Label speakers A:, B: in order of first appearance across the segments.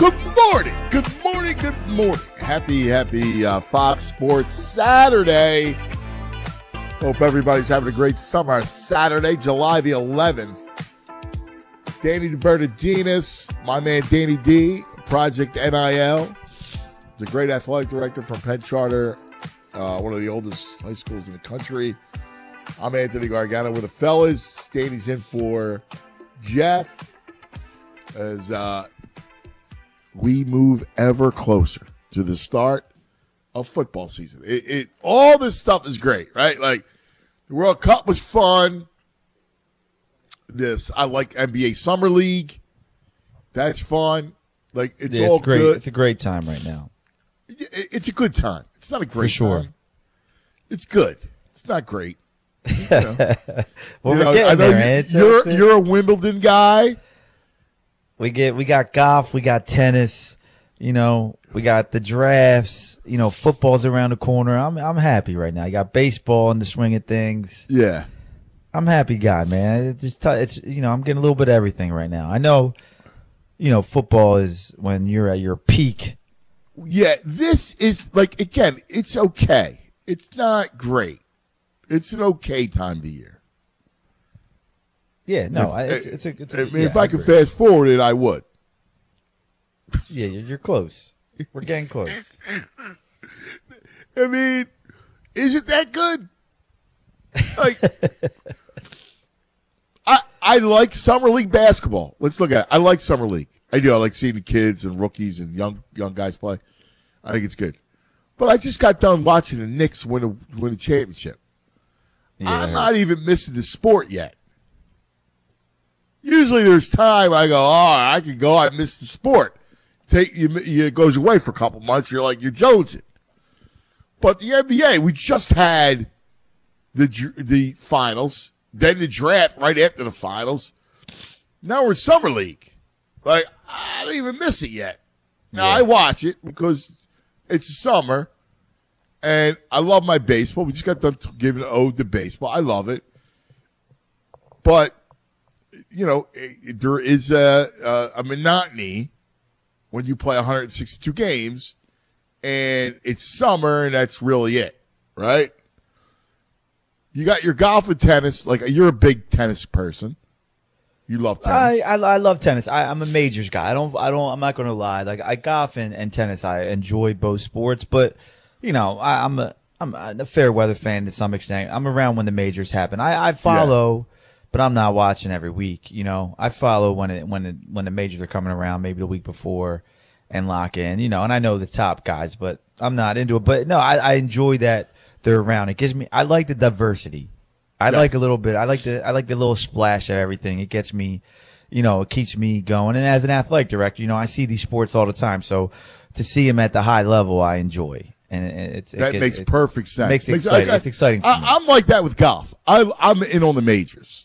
A: Good morning. Good morning. Good morning. Happy Fox Sports Saturday. Hope everybody's having a great summer. Saturday, July the 11th. Danny DeBertardinis, my man Danny D, Project NIL, the great athletic director from Penn Charter, one of the oldest high schools in the country. I'm Anthony Gargano with the fellas. Danny's in for Jeff as we move ever closer to the start of football season. All this stuff is great, right? Like the World Cup was fun. I like NBA Summer League. That's fun. Like it's all
B: great.
A: good.
B: It's a great time right now.
A: It's a good time. It's not a great
B: For sure.
A: time. It's good. It's not great.
B: Well, we're getting there, man.
A: You're a Wimbledon guy.
B: We got golf, we got tennis, we got the drafts, football's around the corner. I'm happy right now. You got baseball in the swing of things.
A: Yeah.
B: I'm a happy guy, man. I'm getting a little bit of everything right now. I know, football is when you're at your peak.
A: Yeah, this is again, it's okay. It's not great. It's an okay time of the year.
B: Yeah, no,
A: if I could fast forward it, I would.
B: Yeah, you're close. We're getting close.
A: I mean, is it that good? Like, I like summer league basketball. Let's look at it. I like summer league. I do. I like seeing the kids and rookies and young guys play. I think it's good. But I just got done watching the Knicks win a championship. Yeah. I'm not even missing the sport yet. Usually there's time I go, I can go. I missed the sport. It goes away for a couple months. You're jonesing. But the NBA, we just had the finals, then the draft right after the finals. Now we're summer league. I don't even miss it yet. Now I watch it because it's summer, and I love my baseball. We just got done giving an ode to baseball. I love it, but there is a monotony when you play 162 games, and it's summer, and that's really it, right? You got your golf and tennis. You're a big tennis person. You love tennis.
B: I love tennis. I'm a majors guy. I'm not going to lie. I golf and tennis. I enjoy both sports, but I'm a fair weather fan to some extent. I'm around when the majors happen. I follow. Yeah. But I'm not watching every week. I follow when the majors are coming around, maybe the week before, and lock in. And I know the top guys, but I'm not into it. But no, I enjoy that they're around. It gives me. I like the diversity. I like a little bit. I like the little splash of everything. It gets me, it keeps me going. And as an athletic director, I see these sports all the time. So to see them at the high level, I enjoy. And
A: that makes perfect sense.
B: Makes it exciting. It's exciting.
A: I'm like that with golf. I'm in on the majors.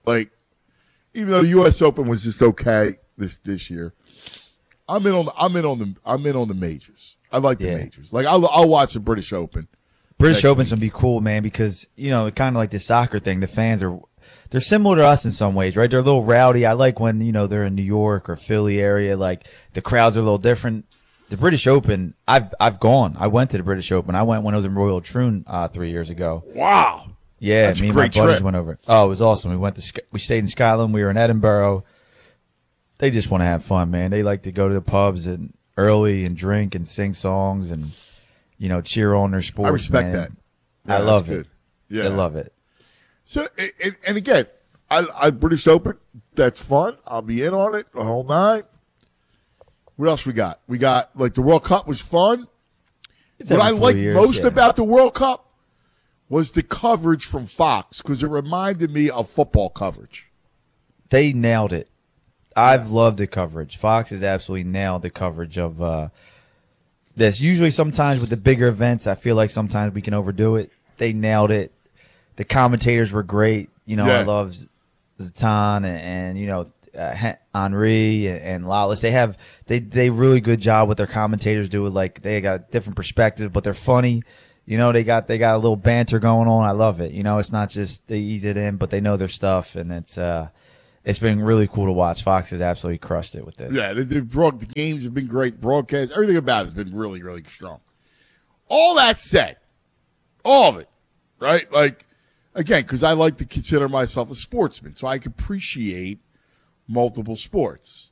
A: Even though the U.S. Open was just okay this year, I'm in on the majors. I like the majors. I'll watch the British Open.
B: British Open's gonna be cool, man, because kind of like the soccer thing. The fans they're similar to us in some ways, right? They're a little rowdy. I like when they're in New York or Philly area. The crowds are a little different. The British Open, I've gone. I went to the British Open. I went when I was in Royal Troon 3 years ago.
A: Wow.
B: Yeah,
A: that's
B: me and my buddies went over. Oh, it was awesome. We stayed in Scotland. We were in Edinburgh. They just want to have fun, man. They like to go to the pubs and early and drink and sing songs and cheer on their sports.
A: I respect
B: man.
A: that. Yeah,
B: I love it.
A: Good. Yeah,
B: I love it.
A: So and again, I British Open. That's fun. I'll be in on it the whole night. What else we got? We got the World Cup was fun. What I like most about the World Cup was the coverage from Fox, because it reminded me of football coverage.
B: They nailed it. I've loved the coverage. Fox has absolutely nailed the coverage of this. Usually sometimes with the bigger events, I feel like sometimes we can overdo it. They nailed it. The commentators were great. I love Zlatan and Henry and Lawless. They really good job with their commentators do it. They got different perspectives, but they're funny. They got a little banter going on. I love it. It's not just they ease it in, but they know their stuff, and it's It's been really cool to watch. Fox has absolutely crushed it with this.
A: Yeah, the games have been great. Broadcast, everything about it has been really, really strong. All that said, all of it, right? Like, again, because I like to consider myself a sportsman, so I can appreciate multiple sports.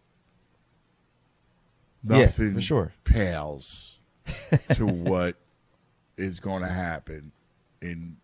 A: Nothing
B: yeah, for sure.
A: pales to what is going to happen in,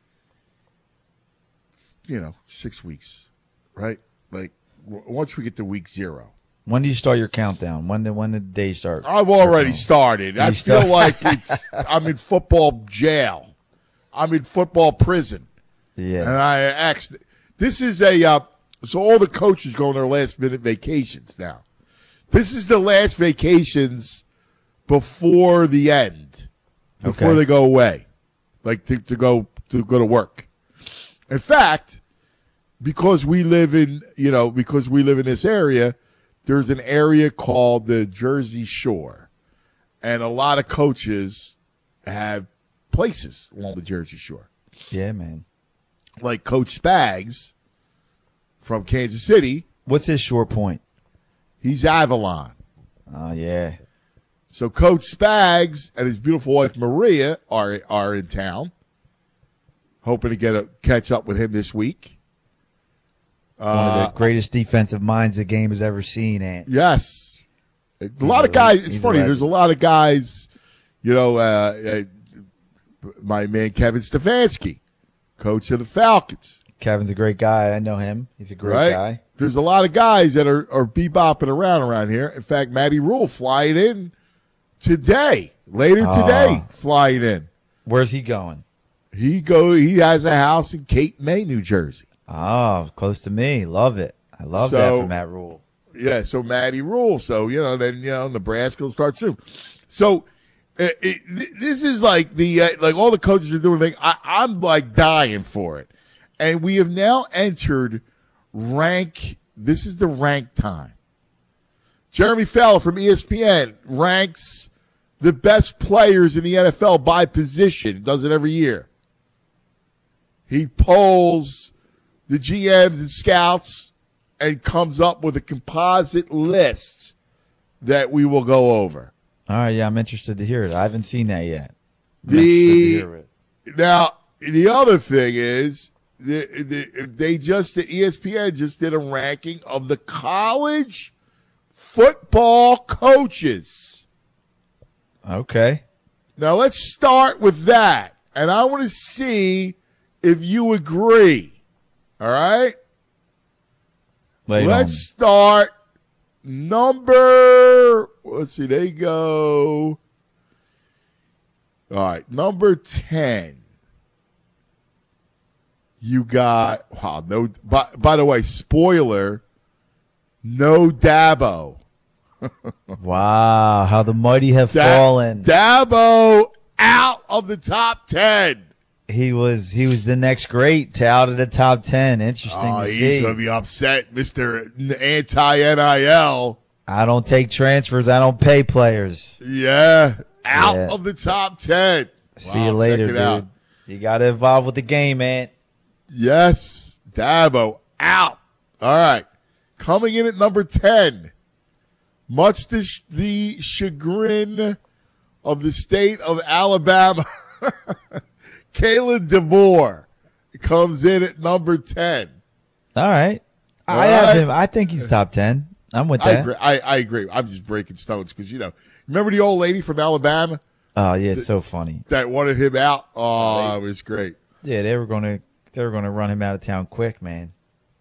A: 6 weeks, right? Like, once we get to week 0.
B: When do you start your countdown? When did the day start?
A: I've already started. I feel like I'm in football jail. I'm in football prison.
B: Yeah.
A: And I asked, this is so all the coaches go on their last minute vacations now. This is the last vacations before the end, before they go away, like to go to work. In fact, because we live in this area, there's an area called the Jersey Shore, and a lot of coaches have places along the Jersey Shore.
B: Yeah, man.
A: Like Coach Spags from Kansas City.
B: What's his short point?
A: He's Avalon.
B: Oh, yeah.
A: So Coach Spags and his beautiful wife Maria are in town. Hoping to catch up with him this week.
B: One of the greatest defensive minds the game has ever seen, Ant.
A: Yes. A lot of guys. It's funny. There's a lot of guys, my man Kevin Stefanski, coach of the Falcons.
B: Kevin's a great guy. I know him. He's a great guy.
A: There's a lot of guys that are bebopping around here. In fact, Matty Rule flying in today. Later today, flying in.
B: Where's he going?
A: He has a house in Cape May, New Jersey.
B: Oh, close to me. Love it. I love that from Matt Rule.
A: Yeah, so Matty Rule. So, then Nebraska will start soon. So this is like like all the coaches are doing. I'm like dying for it. And we have now entered rank. This is the rank time. Jeremy Fowler from ESPN ranks the best players in the NFL by position. Does it every year. He polls the GMs and scouts and comes up with a composite list that we will go over.
B: All right, yeah, I'm interested to hear it. I haven't seen that yet.
A: Now, the other thing is, ESPN just did a ranking of the college football coaches.
B: Okay.
A: Now, let's start with that. And I want to see if you agree. All right? Let's start let's see, they go. All right, number 10. You got, by the way, spoiler, no Dabo.
B: Wow, how the mighty have fallen.
A: Dabo out of the top 10.
B: He was the next great out of the top 10. Interesting to see.
A: He's going to be upset, Mr. Anti-NIL.
B: I don't take transfers. I don't pay players.
A: Yeah, out of the top 10.
B: See you later, dude. Out. You got to evolve with the game, man.
A: Yes, Dabo out. All right. Coming in at number 10, much to the chagrin of the state of Alabama, Kalen DeBoer comes in at number 10.
B: All right. I have him. I think he's top 10. I'm with that.
A: I agree. I'm just breaking stones because, remember the old lady from Alabama?
B: Oh, yeah, it's so funny.
A: That wanted him out? Oh, it was great.
B: Yeah, they were going to run him out of town quick, man.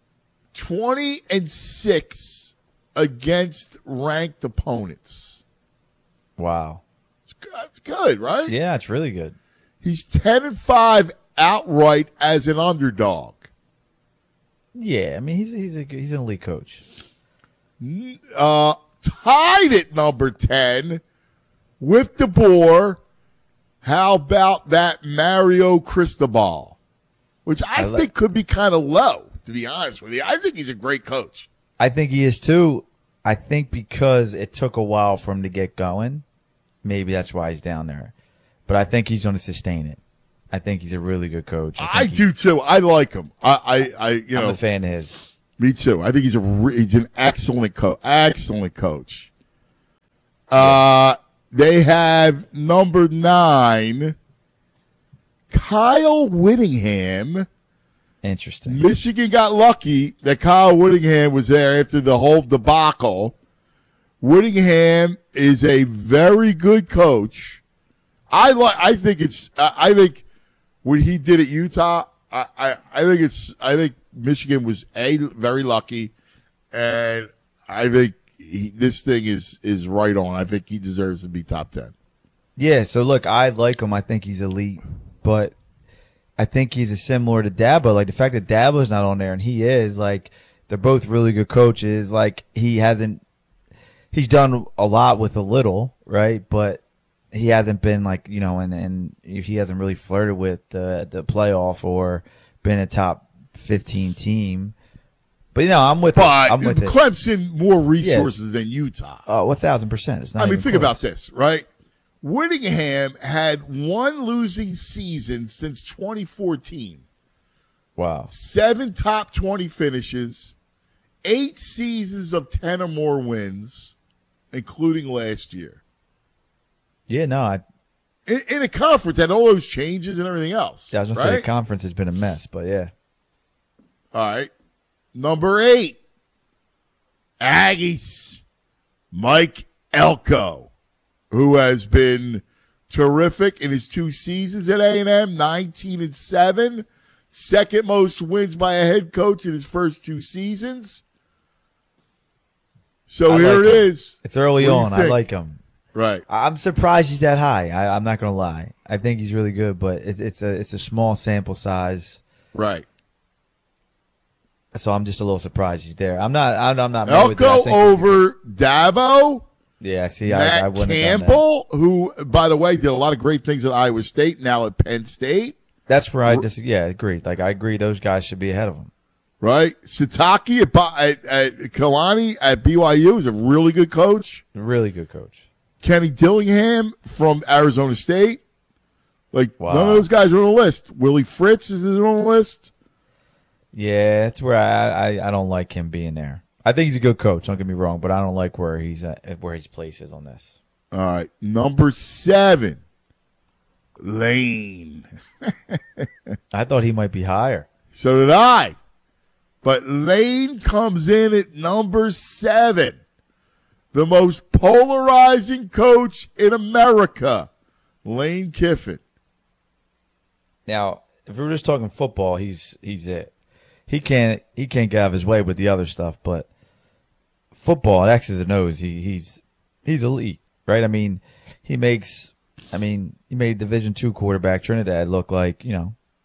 A: 20-6 against ranked opponents.
B: Wow.
A: That's good, right?
B: Yeah, it's really good.
A: He's 10-5 outright as an underdog.
B: Yeah, I mean he's an elite coach.
A: Tied at number 10 with DeBoer. How about that Mario Cristobal? Which I think could be kind of low, to be honest with you. I think he's a great coach.
B: I think he is too. I think because it took a while for him to get going, maybe that's why he's down there. But I think he's going to sustain it. I think he's a really good coach.
A: I do too. I like him. I'm
B: a fan of his.
A: Me too. I think he's he's an excellent coach. Excellent coach. They have number 9, Kyle Whittingham.
B: Interesting.
A: Michigan got lucky that Kyle Whittingham was there after the whole debacle. Whittingham is a very good coach. I think what he did at Utah. I think Michigan was very lucky, and I think this thing is right on. I think he deserves to be top 10.
B: Yeah. So look, I like him. I think he's elite, but I think he's similar to Dabo. Like the fact that Dabo's not on there and he is, like, they're both really good coaches. Like he's done a lot with a little, right? But he hasn't been like, and he hasn't really flirted with the playoff or been a top 15 team. But I'm with it. I'm with
A: Clemson more resources than Utah.
B: Oh, 1,000%. It's not.
A: Think
B: close.
A: about this, right? Whittingham had one losing season since 2014.
B: Wow.
A: 7 top 20 finishes, 8 seasons of 10 or more wins, including last year.
B: Yeah, no.
A: In a conference had all those changes and everything else.
B: Yeah, I was going to say the conference has been a mess, but yeah.
A: All right. Number 8, Aggies, Mike Elko, who has been terrific in his 2 seasons at A&M, 19-7, second most wins by a head coach in his first 2 seasons. So here it is.
B: It's early on. I like him.
A: Right.
B: I'm surprised he's that high. I'm not going to lie. I think he's really good, but it's a small sample size.
A: Right.
B: So I'm just a little surprised he's there. I'm not.
A: Elko over Dabo.
B: Yeah, see,
A: Matt
B: I wouldn't
A: Campbell, who, by the way, did a lot of great things at Iowa State, now at Penn State.
B: That's where I agreed. Like, I agree those guys should be ahead of him.
A: Right? Sataki at Kalani at BYU is a really good coach.
B: Really good coach.
A: Kenny Dillingham from Arizona State. Like,
B: wow.
A: None of those guys are on the list. Willie Fritz is on the list.
B: Yeah, that's where I don't like him being there. I think he's a good coach, don't get me wrong, but I don't like where his place is on this.
A: All right. Number 7, Lane.
B: I thought he might be higher.
A: So did I. But Lane comes in at number 7. The most polarizing coach in America, Lane Kiffin.
B: Now, if we were just talking football, he's it. He can't get out of his way with the other stuff, but football, X's and O's, he's elite, right? I mean, he made Division II quarterback Trinidad look like, he's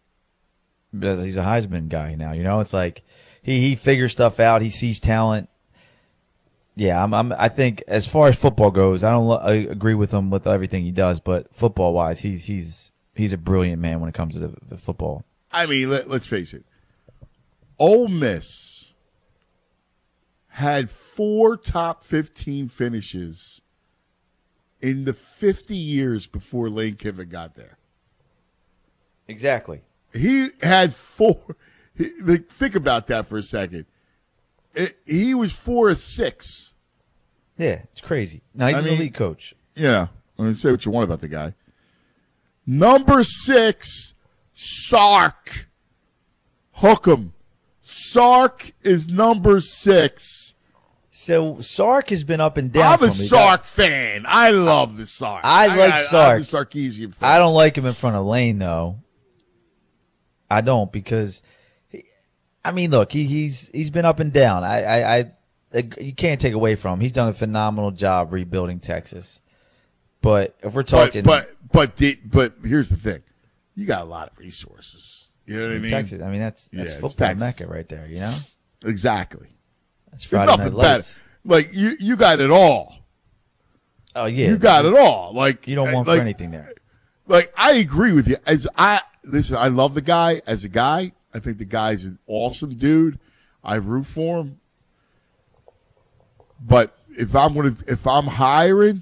B: a Heisman guy now, It's like he figures stuff out, he sees talent. Yeah, I think as far as football goes, I agree with him with everything he does, but football wise, he's a brilliant man when it comes to the football.
A: I mean, let's face it. Ole Miss had 4 top 15 finishes in the 50 years before Lane Kiffin got there.
B: Exactly.
A: He had 4. Think about that for a second. He was 4-6.
B: Yeah, it's crazy. Now he's an elite coach.
A: Yeah, I mean, say what you want about the guy. Number 6, Sark. Hook 'em. Sark is number 6.
B: So Sark has been up and down.
A: I'm a Sark fan. I love the Sark.
B: I like Sark.
A: I'm a Sarkisian fan.
B: I don't like him in front of Lane though. I don't because, look, he's been up and down. You can't take away from him. He's done a phenomenal job rebuilding Texas. But if we're talking,
A: but here's the thing, you got a lot of resources. You know what I mean?
B: Texas. That's football Mecca right there.
A: Exactly.
B: That's Friday Night Lights.
A: Like you got it all.
B: Oh yeah,
A: you got it all. Like
B: you don't want for anything there.
A: Like I agree with you. Listen, I love the guy as a guy. I think the guy's an awesome dude. I root for him. But if I'm hiring,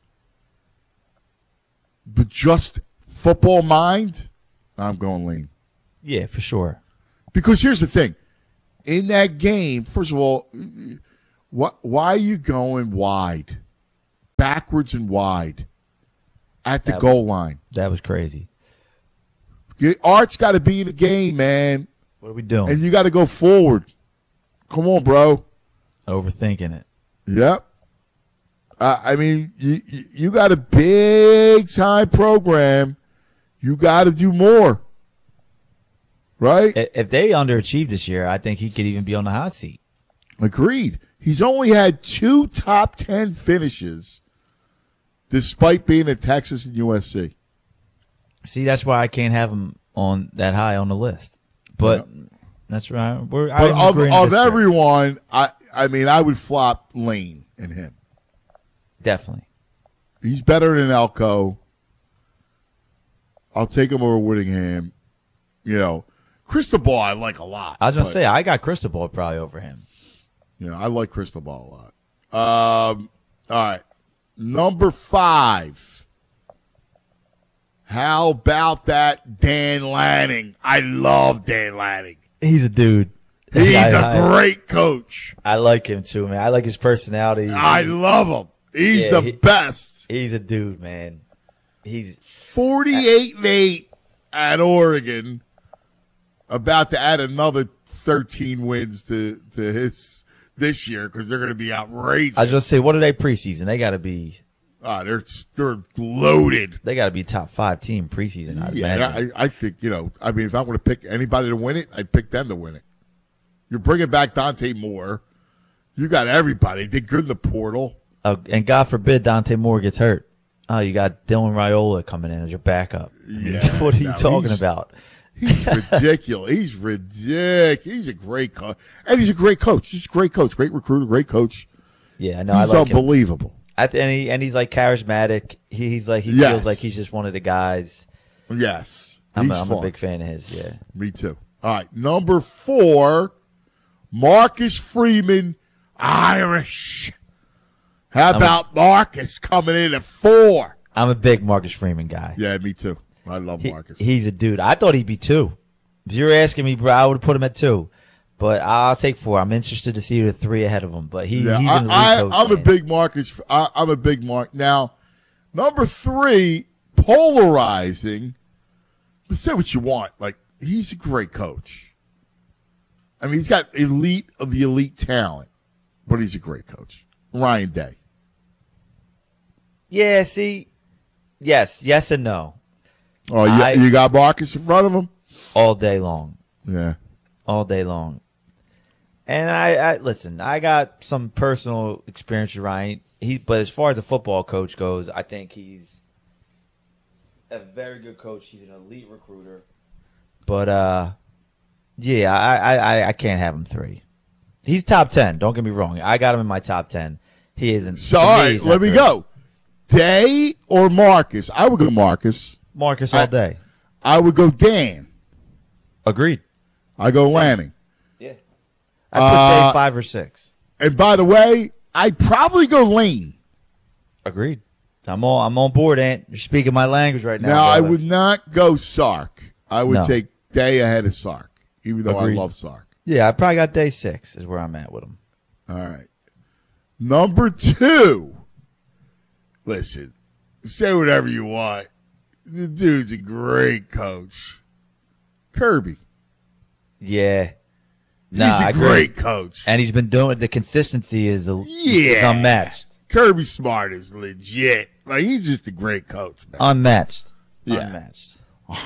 A: but just football mind, I'm going Lane.
B: Yeah, for sure.
A: Because here's the thing. in that game, first of all, why are you going wide, backwards and wide at the goal line?
B: That was crazy.
A: Art's got to be in the game, man.
B: What are we doing?
A: And you got to go forward. Come on, bro.
B: Overthinking it.
A: Yep. I mean, you got a big time program. You got to do more. Right?
B: If they underachieved this year, I think he could even be on the hot seat.
A: Agreed. He's only had 2 top 10 finishes despite being at Texas and USC.
B: See, that's why I can't have him on that high on the list. But that's right.
A: Of everyone, I mean, I would flop Lane and him.
B: Definitely.
A: He's better than Elko. I'll take him over Whittingham. You know, Cristobal I like a lot.
B: I was going to say, I got Cristobal probably over him.
A: You know, I like Cristobal a lot. All right. Number 5. How about that Dan Lanning? I love Dan Lanning.
B: He's a dude.
A: He's a great coach.
B: I like him too, man. I like his personality.
A: I love him. He's the best.
B: He's a dude, man. He's
A: 48-8 at Oregon. About to add another 13 wins to his this year because they're going to be outrageous.
B: I was just say, what are they preseason? They got to be.
A: They're loaded.
B: They got to be top 5 team preseason.
A: I think I mean, if I want to pick anybody to win it, I'd pick them to win it. You're bringing back Dante Moore. You got everybody. They're good in the portal.
B: And God forbid Dante Moore gets hurt. Oh, you got Dylan Raiola coming in as your backup.
A: Yeah.
B: What are you talking about?
A: He's ridiculous. He's ridiculous. He's a great coach. And he's a great coach. He's a great coach. Great recruiter. Great coach.
B: Yeah, no,
A: he's
B: I like
A: unbelievable.
B: Him. And he's like charismatic. He feels like he's just one of the guys.
A: Yes.
B: I'm a big fan of his, yeah.
A: Me too. All right. Number 4, Marcus Freeman, Irish. How about Marcus coming in at 4?
B: I'm a big Marcus Freeman guy.
A: Yeah, me too. I love Marcus.
B: He's a dude. I thought he'd be 2. If you were asking me, bro, I would have put him at 2. But I'll take 4. I'm interested to see the 3 ahead of him. But he's an elite coach,
A: I'm a big Marcus. I'm a big Mark. Now, number 3, polarizing. But say what you want. Like, he's a great coach. I mean, he's got elite of the elite talent. But he's a great coach. Ryan Day.
B: Yeah, see. Yes and no.
A: Oh, you got Marcus in front of him?
B: All day long.
A: Yeah.
B: All day long. And I listen, I got some personal experience with Ryan. But as far as a football coach goes, I think he's a very good coach. He's an elite recruiter. But I can't have him 3. He's top 10. Don't get me wrong. I got him in my top 10. He isn't.
A: So, all right, let me go. Day or Marcus? I would go Marcus.
B: Marcus all day.
A: I would go Dan.
B: Agreed.
A: I go Lanning.
B: Yeah. I put Day 5 or 6.
A: And by the way, I'd probably go Lane.
B: Agreed. I'm on board, Ant. You're speaking my language right now.
A: Now,
B: brother.
A: I would not go Sark. I would take Day ahead of Sark, even though I love Sark.
B: Yeah, I probably got Day 6 is where I'm at with him.
A: All right. Number 2. Listen, say whatever you want. The dude's a great coach. Kirby.
B: Yeah.
A: He's a great coach.
B: And he's been doing the consistency is unmatched.
A: Kirby Smart is legit. Like, he's just a great coach, man.
B: Unmatched.
A: Yeah.
B: Unmatched.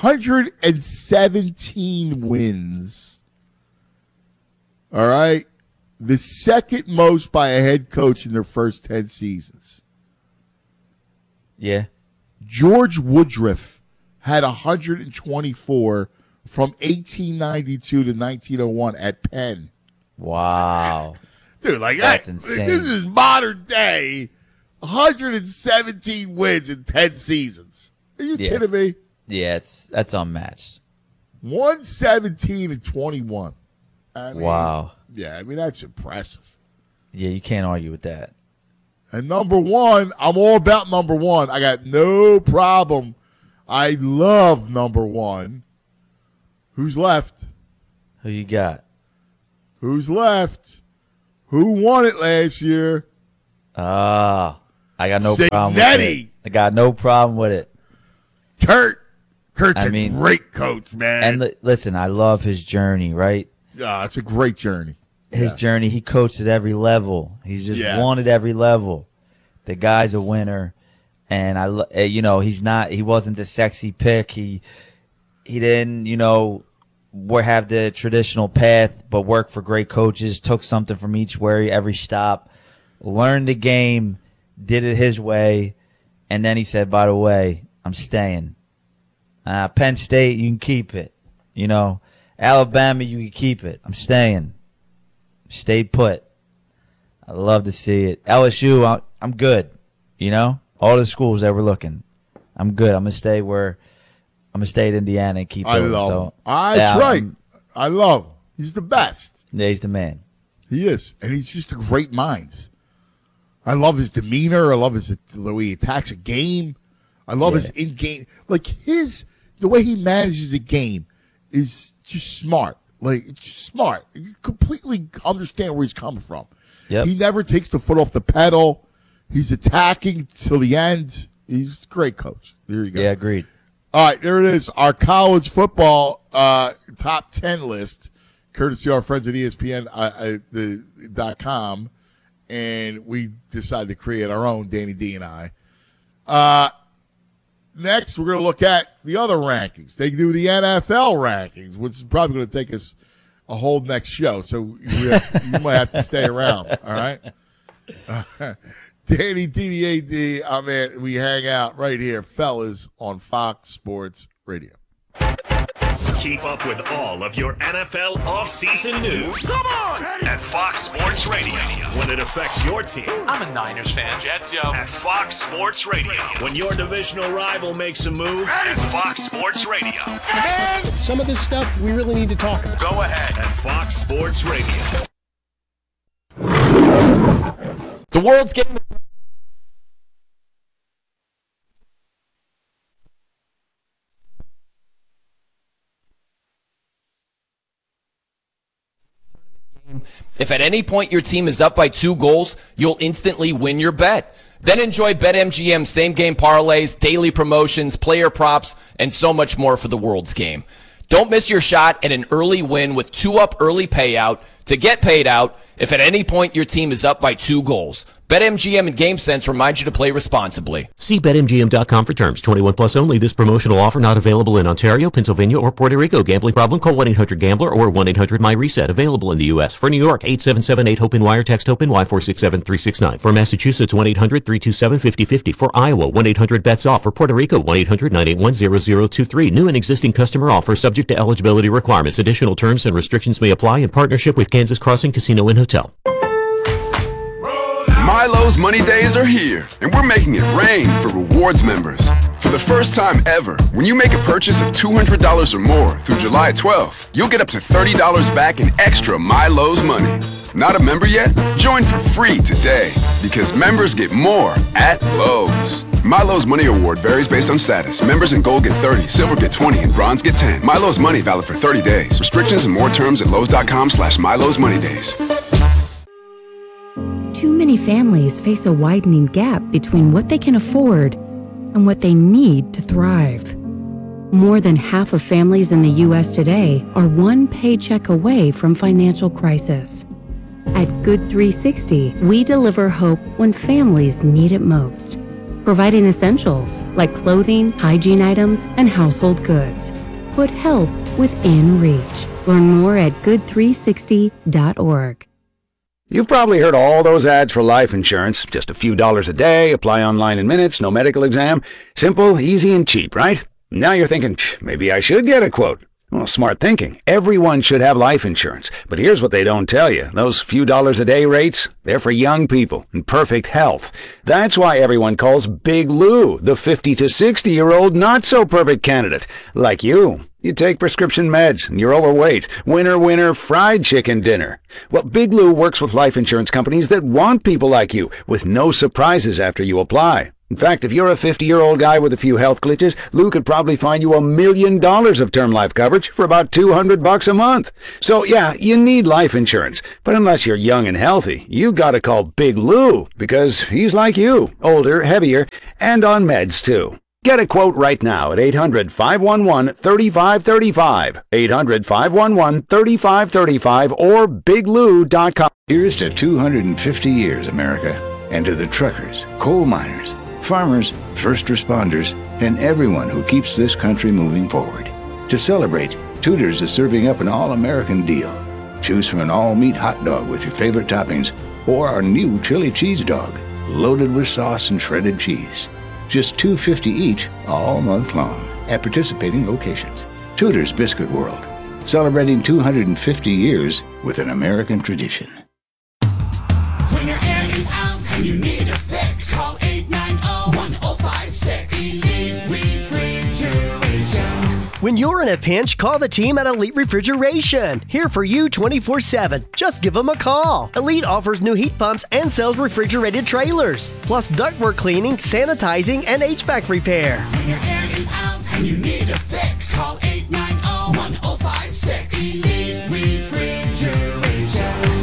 A: 117 wins. All right. The second most by a head coach in their first 10 seasons.
B: Yeah.
A: George Woodruff had 124 from 1892 to 1901 at Penn.
B: Wow.
A: Dude, like
B: that's insane.
A: This is modern day. 117 wins in 10 seasons. Are you kidding me?
B: Yeah, that's unmatched.
A: 117 and 21. I mean,
B: wow.
A: Yeah, I mean, that's impressive.
B: Yeah, you can't argue with that.
A: And number 1, I'm all about number 1. I got no problem. I love number 1. Who's left?
B: Who you got?
A: Who's left? Who won it last year?
B: I got no problem with
A: Cignetti.
B: it. I got no problem with it.
A: Kurt's a great coach, man.
B: And listen, I love his journey, right?
A: Yeah, it's a great journey.
B: His journey, he coached at every level. He's just won at every level. The guy's a winner. And he wasn't the sexy pick. He didn't, have the traditional path, but worked for great coaches, took something from every stop, learned the game, did it his way, and then he said, by the way, I'm staying. Penn State, you can keep it. Alabama, you can keep it. I'm staying. Stayed put. I love to see it. LSU, I'm good. All the schools that we're looking, I'm good. I'm gonna stay at Indiana and keep it.
A: I love him. That's right. I love him. He's the best.
B: Yeah, he's the man.
A: He is, and he's just a great mind. I love his demeanor. I love the way he attacks a game. I love his in-game, the way he manages a game is just smart. It's just smart. You completely understand where he's coming from.
B: Yep.
A: He never takes the foot off the pedal. He's attacking till the end. He's a great coach. There you go.
B: Yeah, agreed.
A: All right, there it is. Our college football top 10 list, courtesy of our friends at ESPN.com. And we decided to create our own, Danny D and I. Next, we're going to look at the other rankings. They do the NFL rankings, which is probably going to take us a whole next show. So you might have to stay around. All right. Danny DDAD, man, we hang out right here, fellas, on Fox Sports Radio.
C: Keep up with all of your NFL offseason news. Come on! At Fox Sports Radio. When it affects your team.
D: I'm a Niners fan. Jets, yo.
C: At Fox Sports Radio. When your divisional rival makes a move. At Fox Sports Radio.
E: Man, some of this stuff we really need to talk about.
C: Go ahead. At Fox Sports Radio.
D: The world's game. If at any point your team is up by 2 goals, you'll instantly win your bet. Then enjoy BetMGM same-game parlays, daily promotions, player props, and so much more for the world's game. Don't miss your shot at an early win with 2-up early payout to get paid out if at any point your team is up by 2 goals. BetMGM and GameSense remind you to play responsibly.
F: See BetMGM.com for terms. 21 plus only. This promotional offer not available in Ontario, Pennsylvania, or Puerto Rico. Gambling problem? Call 1-800-GAMBLER or 1-800-MyReset. Available in the U.S. For New York, 877-8-HOPE-NY or text HOPE-NY 467-369. For Massachusetts, 1-800-327-5050. For Iowa, 1-800-BETS-OFF. For Puerto Rico, 1-800-981-0023. New and existing customer offer subject to eligibility requirements. Additional terms and restrictions may apply in partnership with Kansas Crossing Casino and Hotel.
G: Milo's Money Days are here, and we're making it rain for rewards members. For the first time ever, when you make a purchase of $200 or more through July 12th, you'll get up to $30 back in extra Milo's money. Not a member yet? Join for free today, because members get more at Lowe's. Milo's Money Award varies based on status. Members in Gold get 30, Silver get 20, and Bronze get 10. Milo's Money valid for 30 days. Restrictions and more terms at Lowe's.com/Milo's Money Days.
H: Too many families face a widening gap between what they can afford and what they need to thrive. More than half of families in the U.S. today are one paycheck away from financial crisis. At Good 360, we deliver hope when families need it most, providing essentials like clothing, hygiene items, and household goods. Put help within reach. Learn more at good360.org.
I: You've probably heard all those ads for life insurance. Just a few dollars a day, apply online in minutes, no medical exam. Simple, easy, and cheap, right? Now you're thinking, maybe I should get a quote. Well, smart thinking. Everyone should have life insurance. But here's what they don't tell you. Those few dollars a day rates, they're for young people in perfect health. That's why everyone calls Big Lou the 50 to 60-year-old not-so-perfect candidate. Like you. You take prescription meds, and you're overweight. Winner, winner, fried chicken dinner. Well, Big Lou works with life insurance companies that want people like you, with no surprises after you apply. In fact, if you're a 50-year-old guy with a few health glitches, Lou could probably find you $1 million of term life coverage for about $200 a month. So yeah, you need life insurance. But unless you're young and healthy, you gotta call Big Lou, because he's like you, older, heavier, and on meds too. Get a quote right now at 800-511-3535, 800-511-3535, or biglou.com.
J: Here's to 250 years, America, and to the truckers, coal miners, farmers, first responders, and everyone who keeps this country moving forward. To celebrate, Tudor's is serving up an all-American deal. Choose from an all-meat hot dog with your favorite toppings, or our new chili cheese dog, loaded with sauce and shredded cheese. Just $2.50 each all month long at participating locations. Tudor's Biscuit World, celebrating 250 years with an American tradition.
K: When your air is out and you need a fix, call 890-1056. Elite Refrigeration.
L: When you're in a pinch, call the team at Elite Refrigeration. Here for you 24/7. Just give them a call. Elite offers new heat pumps and sells refrigerated trailers, plus ductwork cleaning, sanitizing, and HVAC repair.
K: When your air is out and you need a fix, call 890-1056. Elite Refrigeration.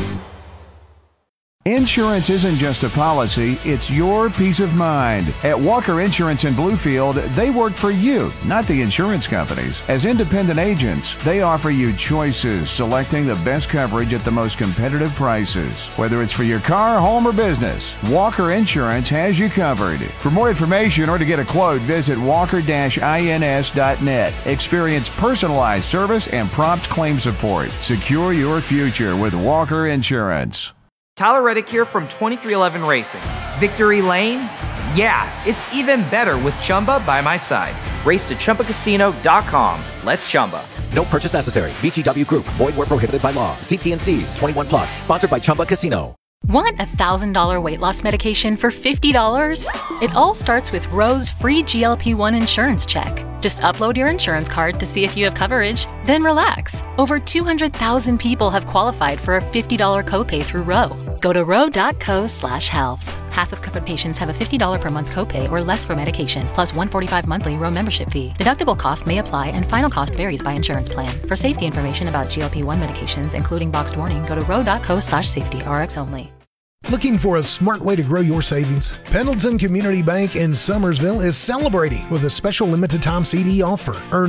M: Insurance isn't just a policy, it's your peace of mind. At Walker Insurance in Bluefield, they work for you, not the insurance companies. As independent agents, they offer you choices, selecting the best coverage at the most competitive prices. Whether it's for your car, home, or business, Walker Insurance has you covered. For more information or to get a quote, visit walker-ins.net. Experience personalized service and prompt claim support. Secure your future with Walker Insurance.
N: Tyler Reddick here from 2311 Racing. Victory Lane? Yeah, it's even better with Chumba by my side. Race to ChumbaCasino.com. Let's Chumba.
O: No purchase necessary. VGW Group. Void where prohibited by law. See T&Cs. 21 plus. Sponsored by Chumba Casino.
P: Want a $1,000 weight loss medication for $50? It all starts with Roe's free GLP-1 insurance check. Just upload your insurance card to see if you have coverage, then relax. Over 200,000 people have qualified for a $50 copay through Roe. Go to roe.co/health. Half of covered patients have a $50 per month copay or less for medication, plus $145 monthly Roe membership fee. Deductible cost may apply and final cost varies by insurance plan. For safety information about GLP-1 medications, including boxed warning, go to roe.co/safety, RX only.
Q: Looking for a smart way to grow your savings? Pendleton Community Bank in Summersville is celebrating with a special limited time CD offer. Earn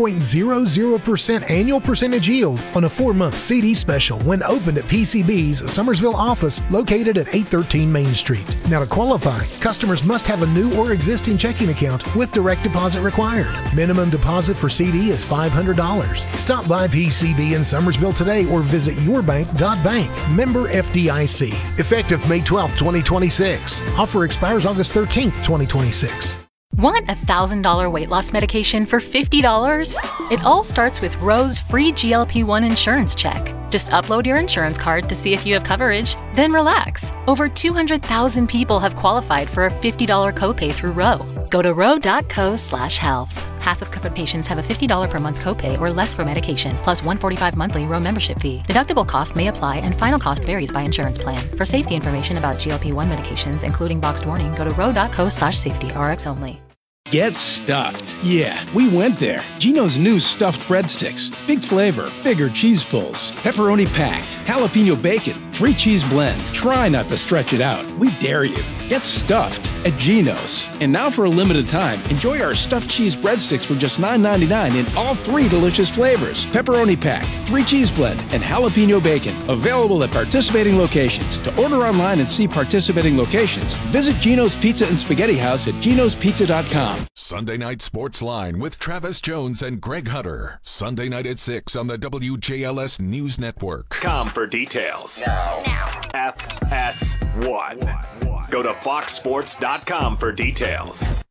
Q: 4.00% annual percentage yield on a 4-month CD special when opened at PCB's Summersville office located at 813 Main Street. Now to qualify, customers must have a new or existing checking account with direct deposit required. Minimum deposit for CD is $500. Stop by PCB in Summersville today or visit yourbank.bank. Member FDIC. Effective May 12, 2026. Offer expires August 13th, 2026.
P: Want a $1,000 weight loss medication for $50? It all starts with Roe's free GLP-1 insurance check. Just upload your insurance card to see if you have coverage, then relax. Over 200,000 people have qualified for a $50 copay through Roe. Go to roe.co/health. Half of covered patients have a $50 per month copay or less for medication, plus $145 monthly Roe membership fee. Deductible cost may apply and final cost varies by insurance plan. For safety information about GLP-1 medications, including boxed warning, go to roe.co/safety, RX only.
R: Get stuffed. Yeah, we went there. Geno's new stuffed breadsticks. Big flavor, bigger cheese pulls, pepperoni packed, jalapeno bacon, 3-cheese blend. Try not to stretch it out. We dare you. Get stuffed at Geno's. And now for a limited time, enjoy our stuffed cheese breadsticks for just $9.99 in all 3 delicious flavors. Pepperoni packed, 3-cheese blend, and jalapeno bacon. Available at participating locations. To order online and see participating locations, visit Geno's Pizza and Spaghetti House at genospizza.com.
S: Sunday Night Sports Line with Travis Jones and Greg Hutter. Sunday night at 6 on the WJLS News Network.
C: Com for details. Now. FS1. Go to foxsports.com for details.